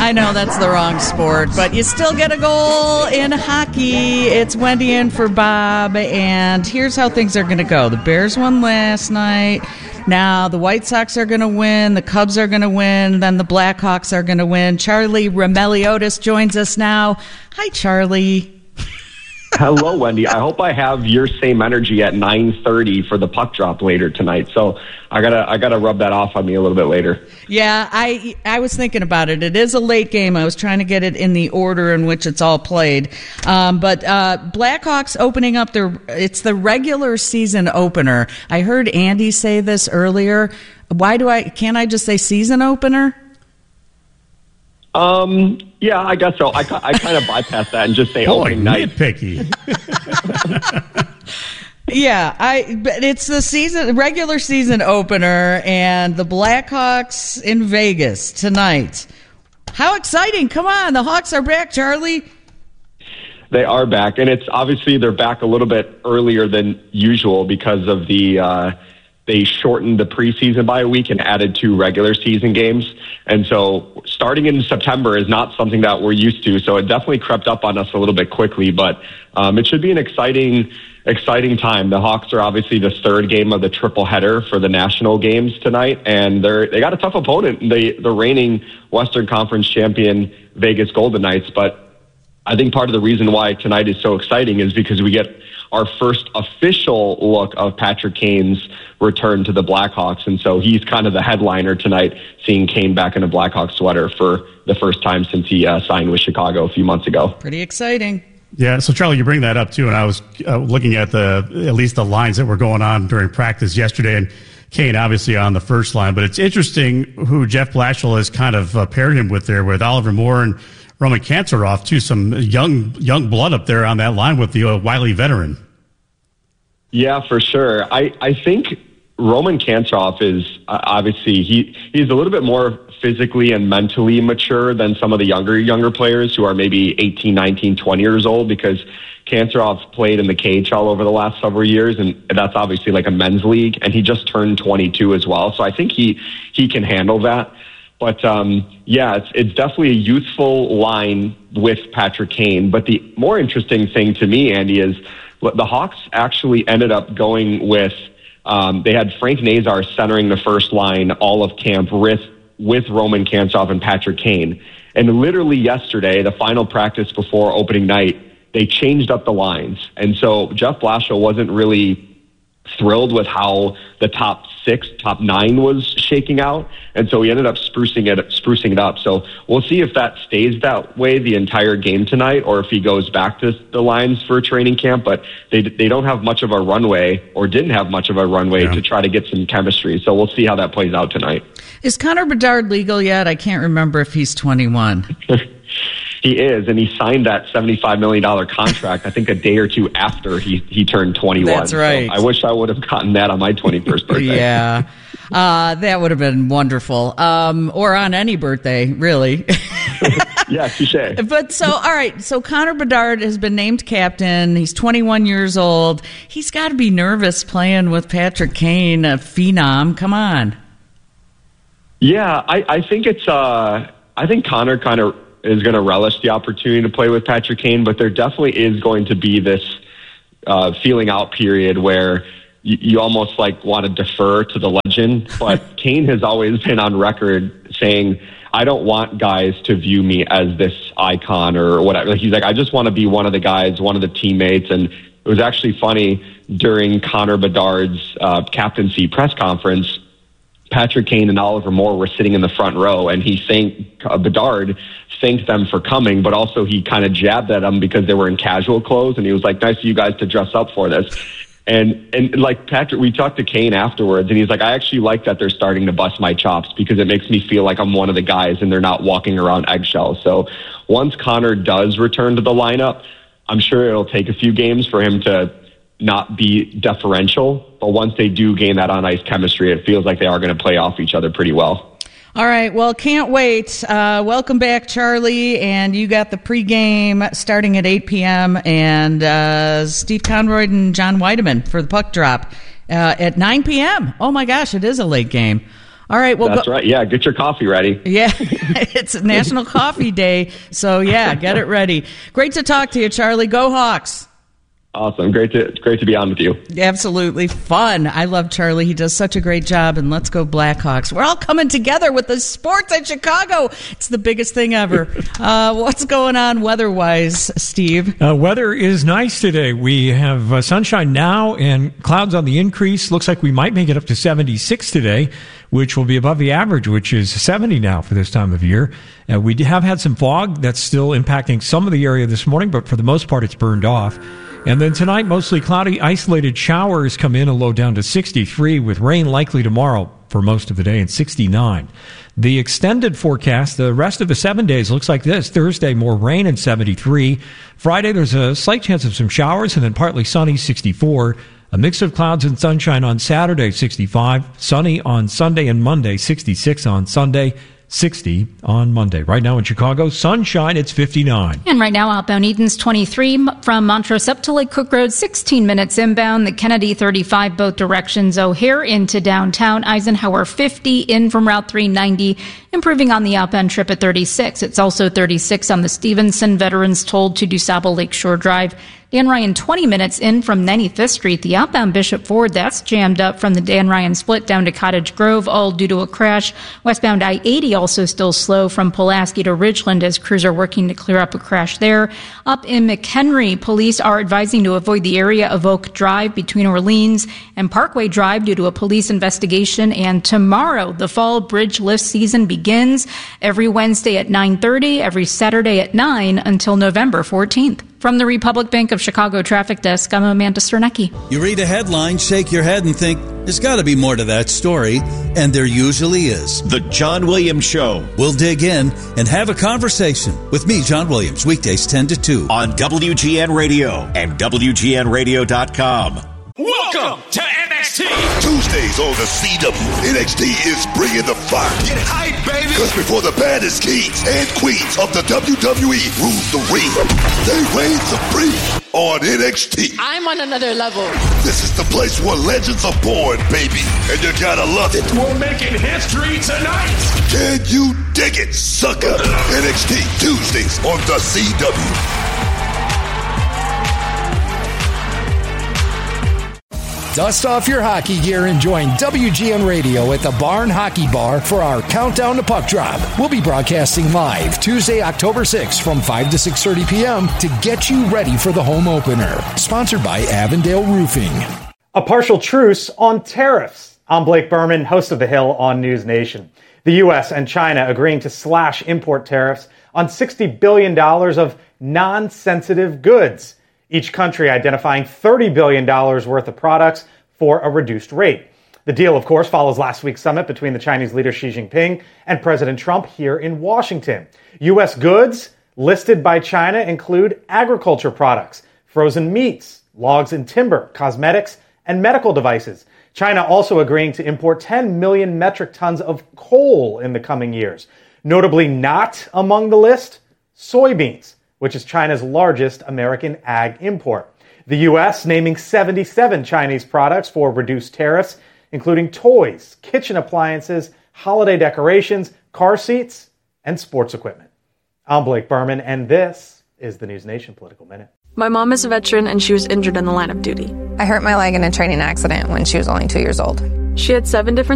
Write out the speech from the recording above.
I know that's the wrong sport, but you still get a goal in hockey. It's Wendy in for Bob, and here's how things are going to go. The Bears won last night. Now the White Sox are going to win, the Cubs are going to win, then the Blackhawks are going to win. Charlie Roumeliotis joins us now. Hi, Charlie. Hello, Wendy. I hope I have your same energy at 9:30 for the puck drop later tonight. So I gotta rub that off on me a little bit later. Yeah, I was thinking about it. It is a late game. I was trying to get it in the order in which it's all played. But Blackhawks opening up it's the regular season opener. I heard Andy say this earlier. Can't I just say season opener? Yeah, I guess so. I kind of bypass that and just say opening night. Nitpicky. Yeah, but it's the regular season opener, and the Blackhawks in Vegas tonight. How exciting! Come on, the Hawks are back, Charlie. They are back, and it's obviously they're back a little bit earlier than usual because of they shortened the preseason by a week and added 2 regular season games. And so starting in September is not something that we're used to. So it definitely crept up on us a little bit quickly, but it should be an exciting time. The Hawks are obviously the third game of the triple header for the national games tonight. And they got a tough opponent, the reigning Western Conference champion Vegas Golden Knights. But I think part of the reason why tonight is so exciting is because we get our first official look of Patrick Kane's return to the Blackhawks. And so he's kind of the headliner tonight, seeing Kane back in a Blackhawks sweater for the first time since he signed with Chicago a few months ago. Pretty exciting. Yeah, so Charlie, you bring that up too, and I was looking at at least the lines that were going on during practice yesterday, and Kane obviously on the first line, but it's interesting who Jeff Blashill has kind of paired him with there, with Oliver Moore and Roman Kantarov too, some young blood up there on that line with the wily veteran. Yeah, for sure. I think Roman Kantarov is obviously he's a little bit more physically and mentally mature than some of the younger players who are maybe 18, 19, 20 years old, because Kantarov played in the KHL over the last several years, and that's obviously like a men's league, and he just turned 22 as well. So I think he can handle that. But yeah, it's definitely a youthful line with Patrick Kane. But the more interesting thing to me, Andy, is the Hawks actually ended up going with they had Frank Nazar centering the first line all of camp with Roman Kantarov and Patrick Kane. And literally yesterday, the final practice before opening night, they changed up the lines. And so Jeff Blashill wasn't really thrilled with how the top 9 was shaking out. And so he ended up sprucing it up. So we'll see if that stays that way the entire game tonight, or if he goes back to the lines for training camp. But they don't have much of a runway, or didn't have much of a runway to try to get some chemistry. So we'll see how that plays out tonight. Is Connor Bedard legal yet? I can't remember if he's 21. He is, and he signed that $75 million contract, I think, a day or two after he turned 21. That's right. So I wish I would have gotten that on my 21st birthday. Yeah, that would have been wonderful. Or on any birthday, really. Yeah, touche. But so, all right, so Connor Bedard has been named captain. He's 21 years old. He's got to be nervous playing with Patrick Kane, a phenom. Come on. Yeah, I think I think Connor kind of is going to relish the opportunity to play with Patrick Kane, but there definitely is going to be this feeling out period where you almost like want to defer to the legend. But Kane has always been on record saying, I don't want guys to view me as this icon or whatever. He's like, I just want to be one of the guys, one of the teammates. And it was actually funny during Connor Bedard's captaincy press conference. Patrick Kane and Oliver Moore were sitting in the front row, and Bedard thanked them for coming, but also he kind of jabbed at them because they were in casual clothes, and he was like, nice of you guys to dress up for this. And like Patrick, we talked to Kane afterwards, and he's like, I actually like that they're starting to bust my chops because it makes me feel like I'm one of the guys and they're not walking around eggshells. So once Connor does return to the lineup, I'm sure it'll take a few games for him to not be deferential, but once they do gain that on-ice chemistry, it feels like they are going to play off each other pretty well. All right, well, can't wait. Welcome back, Charlie, and you got the pregame starting at 8 p.m., and Steve Conroy and John Weideman for the puck drop at 9 p.m. Oh, my gosh, it is a late game. All right. Well, That's right. Yeah, get your coffee ready. Yeah, it's National Coffee Day. So, yeah, get it ready. Great to talk to you, Charlie. Go Hawks. Awesome. Great to be on with you. Absolutely fun. I love Charlie. He does such a great job. And let's go Blackhawks. We're all coming together with the sports at Chicago. It's the biggest thing ever. What's going on weather-wise, Steve? Weather is nice today. We have sunshine now and clouds on the increase. Looks like we might make it up to 76 today, which will be above the average, which is 70 now for this time of year. We have had some fog that's still impacting some of the area this morning, but for the most part, it's burned off. And then tonight, mostly cloudy, isolated showers come in, a low down to 63, with rain likely tomorrow for most of the day, and 69. The extended forecast, the rest of the 7 days, looks like this. Thursday, more rain and 73. Friday, there's a slight chance of some showers, and then partly sunny, 64. A mix of clouds and sunshine on Saturday, 65. Sunny on Sunday and Monday, 66 on Sunday. 60 on Monday. Right now in Chicago, sunshine, it's 59. And right now, outbound Eden's 23 from Montrose up to Lake Cook Road, 16 minutes inbound. The Kennedy 35 both directions. O'Hare into downtown. Eisenhower 50 in from Route 390. Improving on the outbound trip at 36. It's also 36 on the Stevenson Veterans Toll to DuSable Lakeshore Drive. Dan Ryan 20 minutes in from 95th Street. The outbound Bishop Ford, that's jammed up from the Dan Ryan split down to Cottage Grove, all due to a crash. Westbound I-80 also still slow from Pulaski to Ridgeland as crews are working to clear up a crash there. Up in McHenry, police are advising to avoid the area of Oak Drive between Orleans and Parkway Drive due to a police investigation. And tomorrow, the fall bridge lift season begins every Wednesday at 9:30, every Saturday at 9 until November 14th. From the Republic Bank of Chicago Traffic Desk, I'm Amanda Sternecki. You read a headline, shake your head, and think, there's got to be more to that story, and there usually is. The John Williams Show. We'll dig in and have a conversation with me, John Williams, weekdays 10 to 2. On WGN Radio and WGNradio.com. Welcome to NXT. Tuesdays on the CW. NXT is bringing the fire. Get hype, baby. Because before the baddest kings and queens of the WWE rule the ring, they reign supreme on NXT. I'm on another level. This is the place where legends are born, baby. And you gotta love it. We're making history tonight. Can you dig it, sucker? NXT Tuesdays on the CW. Dust off your hockey gear and join WGN Radio at the Barn Hockey Bar for our Countdown to Puck Drop. We'll be broadcasting live Tuesday, October 6th from 5 to 6:30 p.m. to get you ready for the home opener. Sponsored by Avondale Roofing. A partial truce on tariffs. I'm Blake Berman, host of The Hill on News Nation. The U.S. and China agreeing to slash import tariffs on $60 billion of non-sensitive goods. Each country identifying $30 billion worth of products for a reduced rate. The deal, of course, follows last week's summit between the Chinese leader Xi Jinping and President Trump here in Washington. U.S. goods listed by China include agriculture products, frozen meats, logs and timber, cosmetics, and medical devices. China also agreeing to import 10 million metric tons of coal in the coming years. Notably not among the list, soybeans, which is China's largest American ag import. The U.S. naming 77 Chinese products for reduced tariffs, including toys, kitchen appliances, holiday decorations, car seats, and sports equipment. I'm Blake Berman, and this is the News Nation Political Minute. My mom is a veteran, and she was injured in the line of duty. I hurt my leg in a training accident when she was only 2 years old. She had 7 different